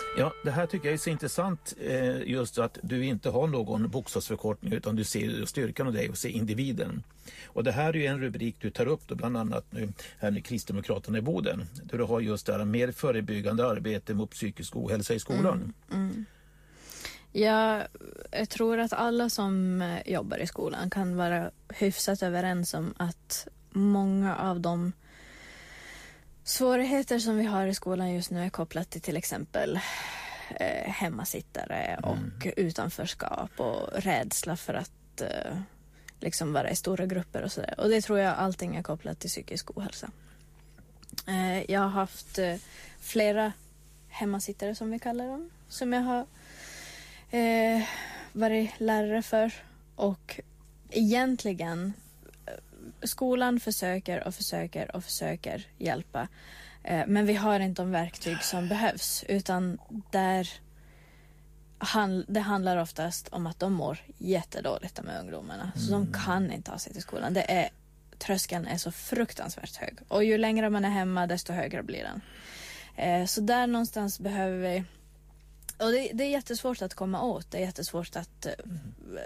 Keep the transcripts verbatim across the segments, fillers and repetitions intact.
Ja, det här tycker jag är så intressant, eh, just att du inte har någon bokstavsförkortning utan du ser styrkan av dig och ser individen. Och det här är ju en rubrik du tar upp då, bland annat nu här med Kristdemokraterna i Boden. Där du har just det här mer förebyggande arbete mot psykisk ohälsa i skolan. Mm, mm. Ja, jag tror att alla som jobbar i skolan kan vara hyfsat överens om att många av de svårigheter som vi har i skolan just nu är kopplat till till exempel eh, hemmasittare och mm. utanförskap och rädsla för att eh, liksom vara i stora grupper och sådär. Och det tror jag allting är kopplat till psykisk ohälsa. Eh, jag har haft eh, flera hemmasittare som vi kallar dem, som jag har eh, varit lärare för, och egentligen skolan försöker och försöker och försöker hjälpa. Eh, men vi har inte de verktyg som behövs, utan där hand, det handlar oftast om att de mår jättedåligt med ungdomarna. Så mm. de kan inte ta sig till skolan. Det är, tröskeln är så fruktansvärt hög. Och ju längre man är hemma, desto högre blir den. Eh, så där någonstans behöver vi... Och det, det är jättesvårt att komma åt. Det är jättesvårt att... Mm.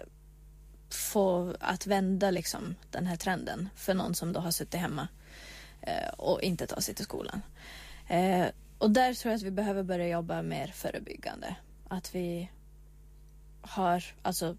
få att vända liksom den här trenden för någon som då har suttit hemma eh, och inte tar sig till skolan. Eh, och där tror jag att vi behöver börja jobba mer förebyggande. Att vi har, alltså,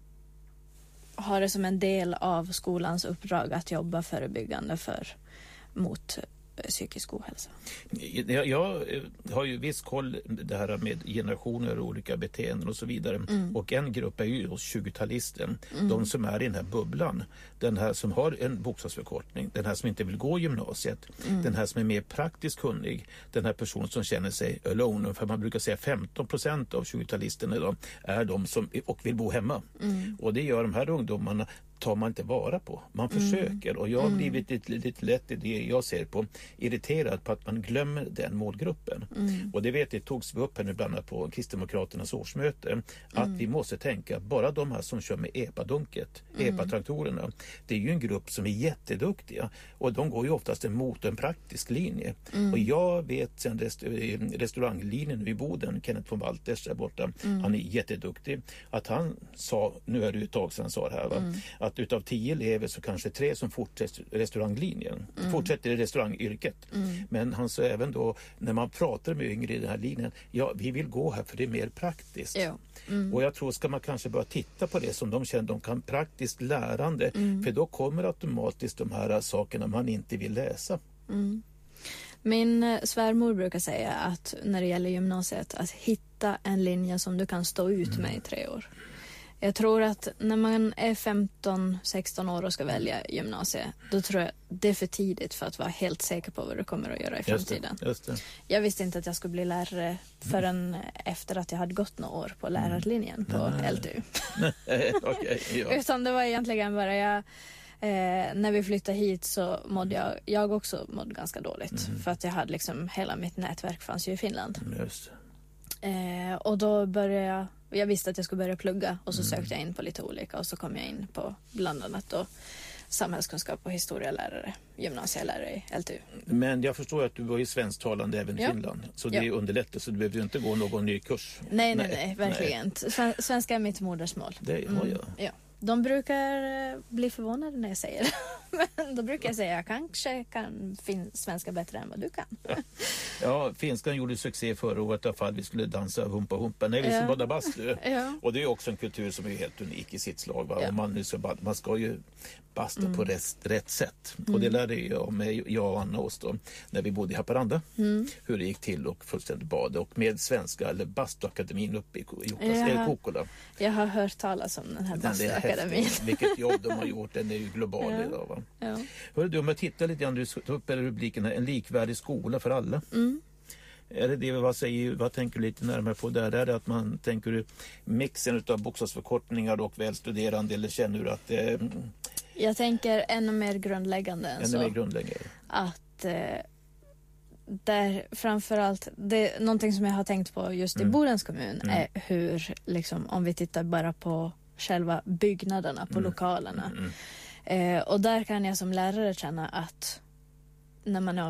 har det som en del av skolans uppdrag att jobba förebyggande för, mot psykisk ohälsa. Jag, jag har ju viss koll det här med generationer och olika beteenden och så vidare. Mm. Och en grupp är ju tjugotalisten. Mm. De som är i den här bubblan. Den här som har en bokstavsförkortning. Den här som inte vill gå gymnasiet. Mm. Den här som är mer praktiskt kunnig. Den här personen som känner sig alone. För man brukar säga femton procent av tjugotalisterna idag är de som och vill bo hemma. Mm. Och det gör de här ungdomarna tar man inte vara på. Man mm. försöker, och jag har blivit lite, lite lätt i det jag ser på irriterad på att man glömmer den målgruppen. Mm. Och det vet jag togs vi upp här nu bland annat på Kristdemokraternas årsmöte, mm. att vi måste tänka bara de här som kör med E P A-dunket, mm. E P A-traktorerna, det är ju en grupp som är jätteduktiga, och de går ju oftast emot en praktisk linje. Mm. Och jag vet sen rest- restauranglinjen i Boden, Kenneth von Walters där borta, mm. han är jätteduktig, att han sa, nu är det ju ett tag sedan han sa det här va, mm. att utav tio elever så kanske tre som fortsätter restauranglinjen, mm. fortsätter i restaurangyrket. Mm. Men han sa även då, när man pratar med yngre i den här linjen, ja, vi vill gå här för det är mer praktiskt. Ja. Mm. Och jag tror ska man kanske börja titta på det som de känner de kan praktiskt lärande, mm. för då kommer automatiskt de här sakerna man inte vill läsa. Mm. Min svärmor brukar säga att när det gäller gymnasiet, att hitta en linje som du kan stå ut med i tre år. Jag tror att när man är femton sexton år och ska välja gymnasiet, då tror jag det är för tidigt för att vara helt säker på vad du kommer att göra i framtiden. Just det, just det. Jag visste inte att jag skulle bli lärare förrän mm. efter att jag hade gått några år på lärarlinjen på Nej. L T U. okay, ja. Utan det var egentligen bara jag... Eh, när vi flyttade hit så mådde jag, jag också mådde ganska dåligt. Mm. För att jag hade liksom, hela mitt nätverk fanns ju i Finland. Just det. Eh, och då började jag, jag visste att jag skulle börja plugga, och så mm. sökte jag in på lite olika, och så kom jag in på bland annat då samhällskunskap och historielärare, gymnasielärare i L T U. Men jag förstår att du var ju svensktalande även i ja. Finland, så det ja. underlättar, så du behöver ju inte gå någon ny kurs. Nej, nej, nej, nej verkligen inte. Svenska är mitt modersmål. Det har jag. Mm, ja. De brukar bli förvånade när jag säger det. Men då brukar jag säga jag kanske kan fin- svenska bättre än vad du kan. Ja, ja, finskan gjorde succé förra året i alla fall. Vi skulle dansa humpa humpa. Nej, vi skulle ja. bada bastu. Ja. Och det är också en kultur som är helt unik i sitt slag. Va? Ja. Och man, nu så bad, man ska ju basta mm. på rätt, rätt sätt. Mm. Och det lärde jag med jag och Anna oss då, när vi bodde i Haparanda. Mm. Hur det gick till och fullständigt bad. Och med svenska, eller bastuakademin uppe i Kokkola. Jag har hört talas om den här bastuakademin. Vilket jobb de har gjort, den är ju global ja. idag va. Ja. Hörru du, om jag tittar lite grann, du tar upp rubriken här, en likvärdig skola för alla. Mm. Är det det, vad säger, vad tänker du lite närmare på där? Är det att man tänker mixen av bokstavsförkortningar och välstuderande, eller känner du att det... Jag tänker ännu mer grundläggande än ännu så. Mer grundläggande. Att eh, där framförallt, det, någonting som jag har tänkt på just mm. i Bodens kommun mm. är hur, liksom, om vi tittar bara på själva byggnaderna, på mm. lokalerna. Mm. Eh, och där kan jag som lärare känna att när man har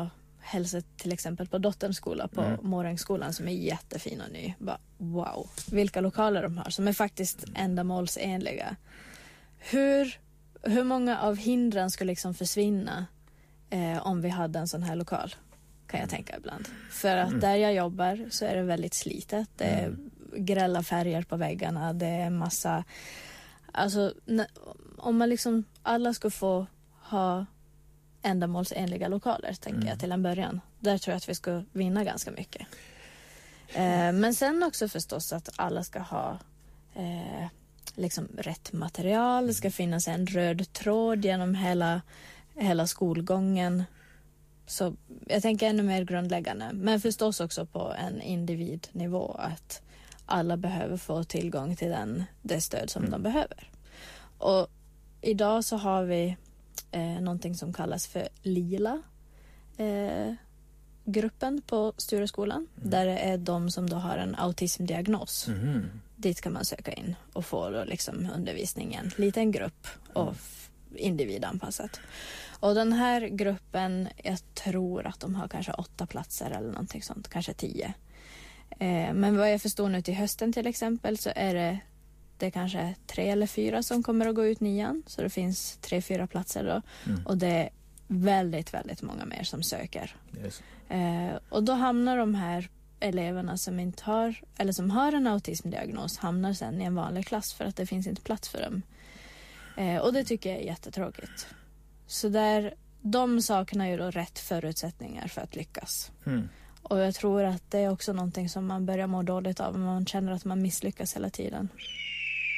hälsade till exempel på dotterns skola, på mm. Morängsskolan, som är jättefin och ny. Bara, wow, vilka lokaler de har som är faktiskt ändamålsenliga. Hur, hur många av hindren skulle liksom försvinna eh, om vi hade en sån här lokal, kan jag tänka ibland. För att mm. där jag jobbar så är det väldigt slitet. Det är mm. grälla färger på väggarna, det är massa... Alltså, om man liksom, alla ska få ha ändamålsenliga lokaler, tänker mm. jag till en början. Där tror jag att vi ska vinna ganska mycket. Eh, men sen också förstås att alla ska ha eh, liksom rätt material. Det ska finnas en röd tråd genom hela, hela skolgången. Så jag tänker ännu mer grundläggande. Men förstås också på en individnivå, att alla behöver få tillgång till den, det stöd som mm. de behöver. Och idag så har vi eh, någonting som kallas för Lila eh, gruppen på Stureskolan. Mm. Där det är de som då har en autismdiagnos. Mm. Dit kan man söka in och få då liksom undervisningen. Liten grupp och mm. individanpassat. Och den här gruppen, jag tror att de har kanske åtta platser eller någonting sånt, kanske tio. Eh, men vad jag förstår nu till hösten till exempel, så är det, det är kanske tre eller fyra som kommer att gå ut nian. Så det finns tre, fyra platser då. Mm. Och det är väldigt, väldigt många mer som söker. Yes. Eh, och då hamnar de här eleverna som inte har, eller som har en autismdiagnos, hamnar sen i en vanlig klass för att det finns inte plats för dem. Eh, och det tycker jag är jättetråkigt. Så där, de saknar ju då rätt förutsättningar för att lyckas. Mm. Och jag tror att det är också någonting som man börjar må dåligt av om man känner att man misslyckas hela tiden.